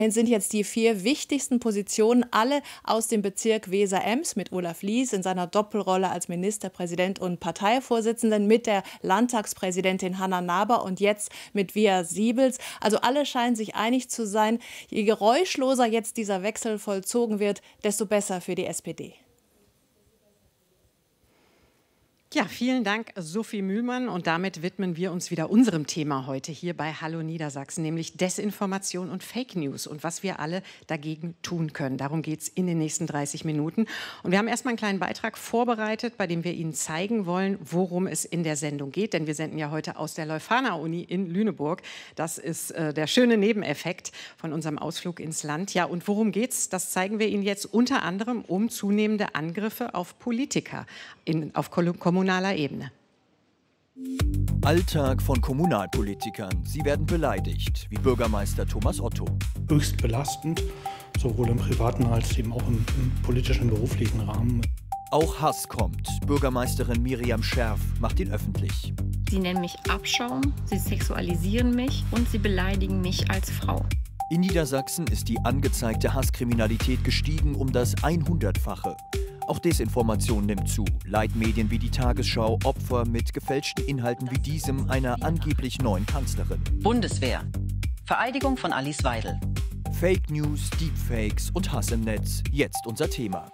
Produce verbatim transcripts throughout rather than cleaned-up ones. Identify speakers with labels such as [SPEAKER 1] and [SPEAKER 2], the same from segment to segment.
[SPEAKER 1] Sind jetzt die vier wichtigsten Positionen alle aus dem Bezirk Weser-Ems mit Olaf Lies in seiner Doppelrolle als Ministerpräsident und Parteivorsitzenden, mit der Landtagspräsidentin Hanna Naber und jetzt mit Via Siebels. Also alle scheinen sich einig zu sein, je geräuschloser jetzt dieser Wechsel vollzogen wird, desto besser für die S P D.
[SPEAKER 2] Ja, vielen Dank, Sophie Mühlmann. Und damit widmen wir uns wieder unserem Thema heute hier bei Hallo Niedersachsen, nämlich Desinformation und Fake News und was wir alle dagegen tun können. Darum geht es in den nächsten dreißig Minuten. Und wir haben erstmal einen kleinen Beitrag vorbereitet, bei dem wir Ihnen zeigen wollen, worum es in der Sendung geht. Denn wir senden ja heute aus der Leuphana-Uni in Lüneburg. Das ist äh, der schöne Nebeneffekt von unserem Ausflug ins Land. Ja, und worum geht's? Das zeigen wir Ihnen jetzt unter anderem um zunehmende Angriffe auf Politiker in, auf kommunikaler Ebene.
[SPEAKER 3] Alltag von Kommunalpolitikern. Sie werden beleidigt, wie Bürgermeister Thomas Otto.
[SPEAKER 4] Höchst belastend, sowohl im privaten als eben auch im, im politischen, beruflichen Rahmen.
[SPEAKER 3] Auch Hass kommt. Bürgermeisterin Miriam Scherf macht ihn öffentlich.
[SPEAKER 5] Sie nennen mich Abschaum, sie sexualisieren mich und sie beleidigen mich als Frau.
[SPEAKER 3] In Niedersachsen ist die angezeigte Hasskriminalität gestiegen um das hundertfache. Auch Desinformation nimmt zu. Leitmedien wie die Tagesschau Opfer mit gefälschten Inhalten wie diesem einer angeblich neuen Kanzlerin.
[SPEAKER 6] Bundeswehr. Vereidigung von Alice Weidel.
[SPEAKER 3] Fake News, Deepfakes und Hass im Netz. Jetzt unser Thema.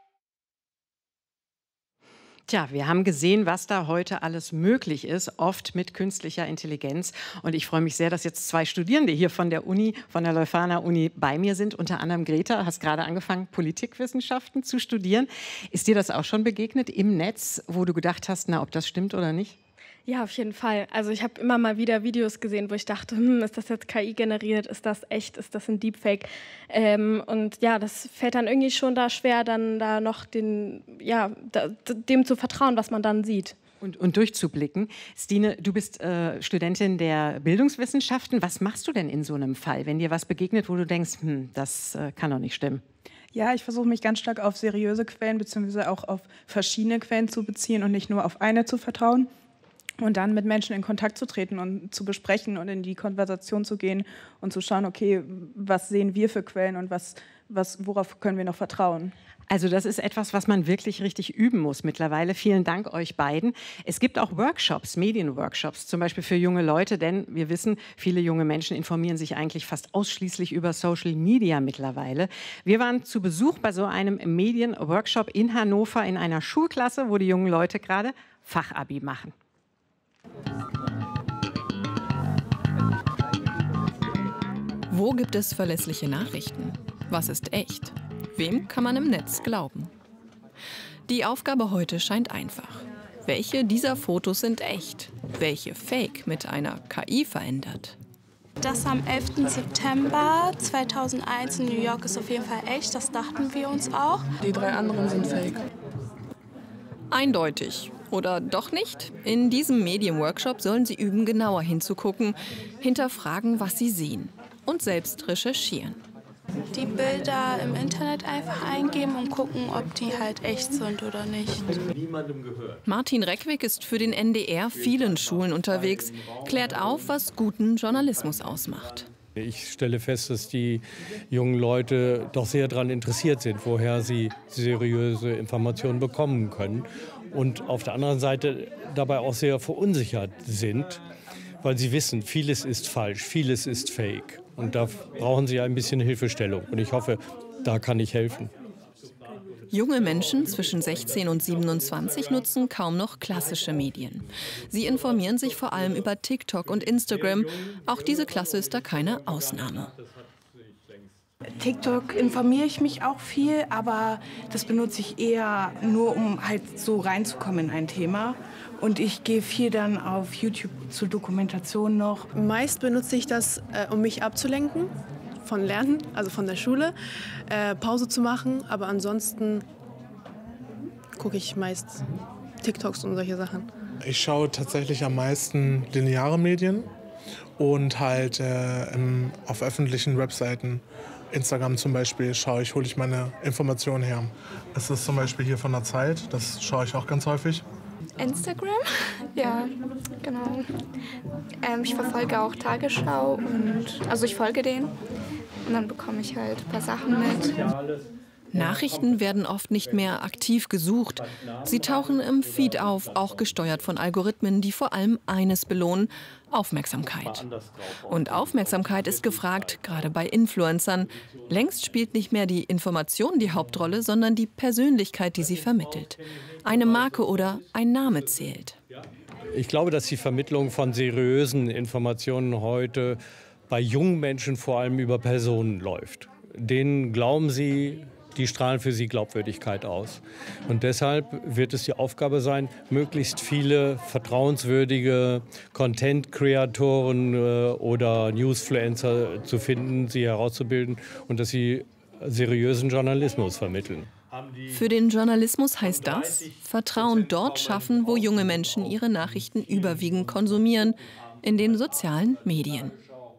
[SPEAKER 2] Tja, wir haben gesehen, was da heute alles möglich ist, oft mit künstlicher Intelligenz. Und ich freue mich sehr, dass jetzt zwei Studierende hier von der Uni, von der Leuphana-Uni bei mir sind. Unter anderem Greta, hast gerade angefangen, Politikwissenschaften zu studieren. Ist dir das auch schon begegnet im Netz, wo du gedacht hast, na, ob das stimmt oder nicht?
[SPEAKER 7] Ja, auf jeden Fall. Also ich habe immer mal wieder Videos gesehen, wo ich dachte, hm, ist das jetzt K I generiert, ist das echt, ist das ein Deepfake? Ähm, und ja, das fällt dann irgendwie schon da schwer, dann da noch den, ja, da, dem zu vertrauen, was man dann sieht.
[SPEAKER 2] Und, und durchzublicken. Stine, du bist äh, Studentin der Bildungswissenschaften. Was machst du denn in so einem Fall, wenn dir was begegnet, wo du denkst, hm, das äh, kann doch nicht stimmen?
[SPEAKER 8] Ja, ich versuche mich ganz stark auf seriöse Quellen bzw. auch auf verschiedene Quellen zu beziehen und nicht nur auf eine zu vertrauen. Und dann mit Menschen in Kontakt zu treten und zu besprechen und in die Konversation zu gehen und zu schauen, okay, was sehen wir für Quellen und was, was, worauf können wir noch vertrauen?
[SPEAKER 2] Also das ist etwas, was man wirklich richtig üben muss mittlerweile. Vielen Dank euch beiden. Es gibt auch Workshops, Medienworkshops, zum Beispiel für junge Leute, denn wir wissen, viele junge Menschen informieren sich eigentlich fast ausschließlich über Social Media mittlerweile. Wir waren zu Besuch bei so einem Medienworkshop in Hannover in einer Schulklasse, wo die jungen Leute gerade Fachabi machen.
[SPEAKER 9] Wo gibt es verlässliche Nachrichten? Was ist echt? Wem kann man im Netz glauben? Die Aufgabe heute scheint einfach. Welche dieser Fotos sind echt? Welche fake mit einer K I verändert?
[SPEAKER 10] Das am elften September zweitausendeins in New York ist auf jeden Fall echt, das dachten wir uns auch.
[SPEAKER 11] Die drei anderen sind fake.
[SPEAKER 9] Eindeutig. Oder doch nicht? In diesem Medienworkshop sollen Sie üben, genauer hinzugucken, hinterfragen, was Sie sehen und selbst recherchieren.
[SPEAKER 10] Die Bilder im Internet einfach eingeben und gucken, ob die halt echt sind oder nicht.
[SPEAKER 9] Martin Reckwig ist für den N D R vielen Schulen unterwegs, klärt auf, was guten Journalismus ausmacht.
[SPEAKER 12] Ich stelle fest, dass die jungen Leute doch sehr daran interessiert sind, woher sie seriöse Informationen bekommen können. Und auf der anderen Seite dabei auch sehr verunsichert sind, weil sie wissen, vieles ist falsch, vieles ist fake. Und da brauchen sie ein bisschen Hilfestellung. Und ich hoffe, da kann ich helfen.
[SPEAKER 9] Junge Menschen zwischen sechzehn und siebenundzwanzig nutzen kaum noch klassische Medien. Sie informieren sich vor allem über TikTok und Instagram. Auch diese Klasse ist da keine Ausnahme.
[SPEAKER 13] TikTok informiere ich mich auch viel, aber das benutze ich eher nur, um halt so reinzukommen in ein Thema. Und ich gehe viel dann auf YouTube zur Dokumentation noch.
[SPEAKER 11] Meist benutze ich das, äh, um mich abzulenken von Lernen, also von der Schule, äh, Pause zu machen. Aber ansonsten gucke ich meist TikToks und solche Sachen.
[SPEAKER 14] Ich schaue tatsächlich am meisten lineare Medien und halt äh, im, auf öffentlichen Webseiten. Instagram zum Beispiel schaue ich, hole ich meine Informationen her. Es ist zum Beispiel hier von der Zeit, das schaue ich auch ganz häufig.
[SPEAKER 15] Instagram, ja, genau. Ähm, ich verfolge auch Tagesschau und also ich folge denen. und dann bekomme ich halt ein paar Sachen mit.
[SPEAKER 9] Nachrichten werden oft nicht mehr aktiv gesucht. Sie tauchen im Feed auf, auch gesteuert von Algorithmen, die vor allem eines belohnen: Aufmerksamkeit. Und Aufmerksamkeit ist gefragt, gerade bei Influencern. Längst spielt nicht mehr die Information die Hauptrolle, sondern die Persönlichkeit, die sie vermittelt. Eine Marke oder ein Name zählt.
[SPEAKER 12] Ich glaube, dass die Vermittlung von seriösen Informationen heute bei jungen Menschen vor allem über Personen läuft. Denen glauben sie, die strahlen für sie Glaubwürdigkeit aus. Und deshalb wird es die Aufgabe sein, möglichst viele vertrauenswürdige Content-Kreatoren äh, oder Newsfluencer zu finden, sie herauszubilden und dass sie seriösen Journalismus vermitteln.
[SPEAKER 9] Für den Journalismus heißt das, Vertrauen dort schaffen, wo junge Menschen ihre Nachrichten überwiegend konsumieren, in den sozialen Medien.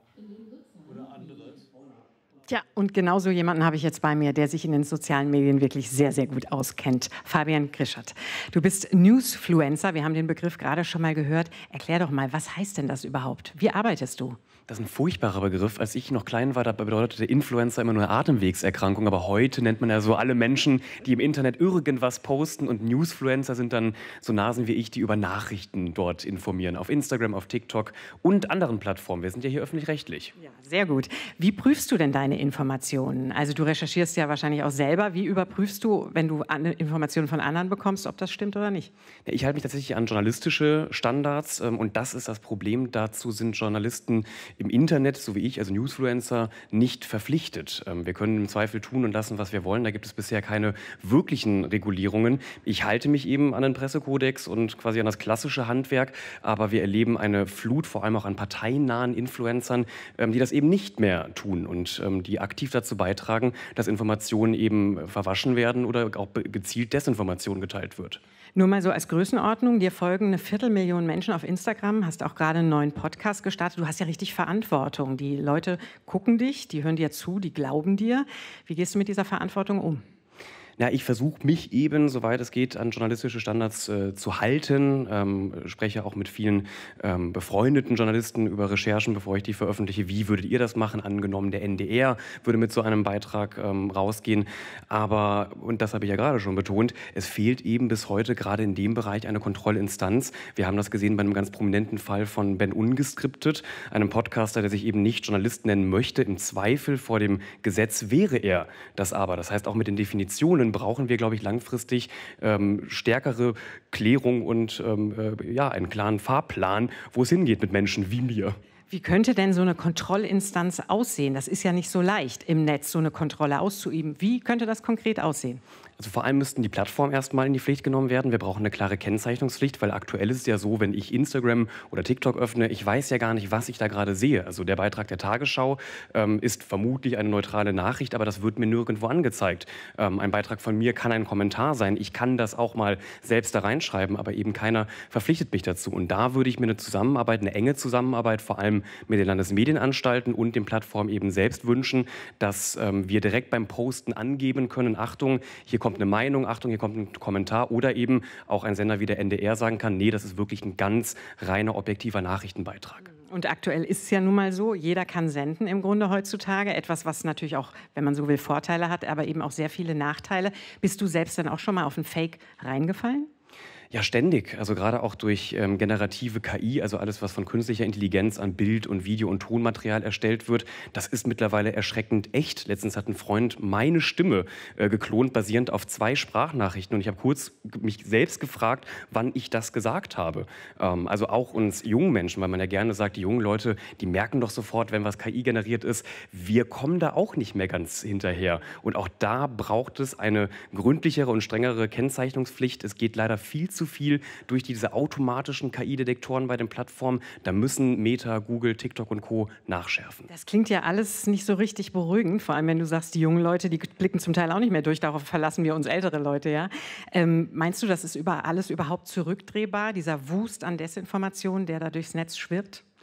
[SPEAKER 2] Ja, und genauso jemanden habe ich jetzt bei mir, der sich in den sozialen Medien wirklich sehr, sehr gut auskennt. Fabian Grischert. Du bist Newsfluencer, wir haben den Begriff gerade schon mal gehört. Erklär doch mal, was heißt denn das überhaupt? Wie arbeitest du?
[SPEAKER 16] Das ist ein furchtbarer Begriff. Als ich noch klein war, da bedeutete Influencer immer nur eine Atemwegserkrankung. Aber heute nennt man ja so alle Menschen, die im Internet irgendwas posten. Und Newsfluencer sind dann so Nasen wie ich, die über Nachrichten dort informieren. Auf Instagram, auf TikTok und anderen Plattformen. Wir sind ja hier öffentlich-rechtlich.
[SPEAKER 2] Ja, sehr gut. Wie prüfst du denn deine Informationen? Also du recherchierst ja wahrscheinlich auch selber. Wie überprüfst du, wenn du Informationen von anderen bekommst, ob das stimmt oder nicht?
[SPEAKER 16] Ja, ich halte mich tatsächlich an journalistische Standards. Und das ist das Problem. Dazu sind Journalisten im Internet, so wie ich, also Newsfluencer, nicht verpflichtet. Wir können im Zweifel tun und lassen, was wir wollen. Da gibt es bisher keine wirklichen Regulierungen. Ich halte mich eben an den Pressekodex und quasi an das klassische Handwerk, aber wir erleben eine Flut, vor allem auch an parteinahen Influencern, die das eben nicht mehr tun und die aktiv dazu beitragen, dass Informationen eben verwaschen werden oder auch gezielt Desinformation geteilt wird.
[SPEAKER 2] Nur mal so als Größenordnung, dir folgen eine Viertelmillion Menschen auf Instagram, hast auch gerade einen neuen Podcast gestartet. Du hast ja richtig Verantwortung. Die Leute gucken dich, die hören dir zu, die glauben dir. Wie gehst du mit dieser Verantwortung um?
[SPEAKER 16] Ja, ich versuche mich eben, soweit es geht, an journalistische Standards äh, zu halten. Ähm, spreche auch mit vielen ähm, befreundeten Journalisten über Recherchen, bevor ich die veröffentliche. Wie würdet ihr das machen? Angenommen, der N D R würde mit so einem Beitrag ähm, rausgehen. Aber, und das habe ich ja gerade schon betont, es fehlt eben bis heute gerade in dem Bereich eine Kontrollinstanz. Wir haben das gesehen bei einem ganz prominenten Fall von Ben Ungeskriptet, einem Podcaster, der sich eben nicht Journalist nennen möchte. Im Zweifel vor dem Gesetz wäre er das aber. Das heißt, auch mit den Definitionen brauchen wir, glaube ich, langfristig ähm, stärkere Klärung und ähm, äh, ja, einen klaren Fahrplan, wo es hingeht mit Menschen wie mir.
[SPEAKER 2] Wie könnte denn so eine Kontrollinstanz aussehen? Das ist ja nicht so leicht, im Netz so eine Kontrolle auszuüben. Wie könnte das konkret aussehen?
[SPEAKER 16] Also vor allem müssten die Plattformen erstmal in die Pflicht genommen werden. Wir brauchen eine klare Kennzeichnungspflicht, weil aktuell ist es ja so, wenn ich Instagram oder TikTok öffne, ich weiß ja gar nicht, was ich da gerade sehe. Also der Beitrag der Tagesschau ähm, ist vermutlich eine neutrale Nachricht, aber das wird mir nirgendwo angezeigt. Ähm, ein Beitrag von mir kann ein Kommentar sein. Ich kann das auch mal selbst da reinschreiben, aber eben keiner verpflichtet mich dazu. Und da würde ich mir eine Zusammenarbeit, eine enge Zusammenarbeit, vor allem mit den Landesmedienanstalten und den Plattformen eben selbst wünschen, dass ähm, wir direkt beim Posten angeben können, Achtung, hier kommt eine Meinung, Achtung, hier kommt ein Kommentar, oder eben auch ein Sender wie der N D R sagen kann, nee, das ist wirklich ein ganz reiner, objektiver Nachrichtenbeitrag.
[SPEAKER 2] Und aktuell ist es ja nun mal so, jeder kann senden im Grunde heutzutage. Etwas, was natürlich auch, wenn man so will, Vorteile hat, aber eben auch sehr viele Nachteile. Bist du selbst dann auch schon mal auf ein Fake reingefallen?
[SPEAKER 16] Ja, ständig. Also gerade auch durch ähm, generative K I, also alles, was von künstlicher Intelligenz an Bild- und Video- und Tonmaterial erstellt wird, das ist mittlerweile erschreckend echt. Letztens hat ein Freund meine Stimme äh, geklont, basierend auf zwei Sprachnachrichten. Und ich habe kurz mich selbst gefragt, wann ich das gesagt habe. Ähm, also auch uns jungen Menschen, weil man ja gerne sagt, die jungen Leute, die merken doch sofort, wenn was K I generiert ist. Wir kommen da auch nicht mehr ganz hinterher. Und auch da braucht es eine gründlichere und strengere Kennzeichnungspflicht. Es geht leider viel zu zu viel durch diese automatischen K I-Detektoren bei den Plattformen. Da müssen Meta, Google, TikTok und Co. nachschärfen.
[SPEAKER 2] Das klingt ja alles nicht so richtig beruhigend, vor allem wenn du sagst, die jungen Leute, die blicken zum Teil auch nicht mehr durch, darauf verlassen wir uns ältere Leute. Ja? Ähm, meinst du, das ist über alles überhaupt zurückdrehbar, dieser Wust an Desinformation, der da durchs Netz schwirrt?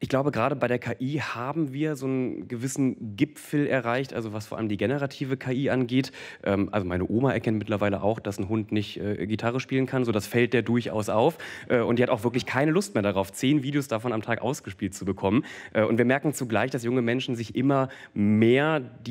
[SPEAKER 16] Ich glaube, gerade bei der K I haben wir so einen gewissen Gipfel erreicht, also was vor allem die generative K I angeht. Ähm, also meine Oma erkennt mittlerweile auch, dass ein Hund nicht äh, Gitarre spielen kann, so das fällt der durchaus auf. Äh, und die hat auch wirklich keine Lust mehr darauf, zehn Videos davon am Tag ausgespielt zu bekommen. Äh, und wir merken zugleich, dass junge Menschen sich immer mehr die